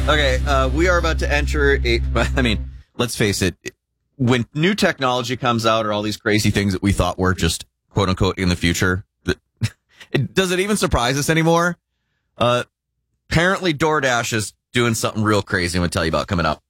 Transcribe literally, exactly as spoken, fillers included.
Okay, uh, we are about to enter a, I mean, let's face it, when new technology comes out or all these crazy things that we thought were just quote unquote in the future, it, does it even surprise us anymore? Uh, apparently DoorDash is doing something real crazy I'm going to tell you about coming up.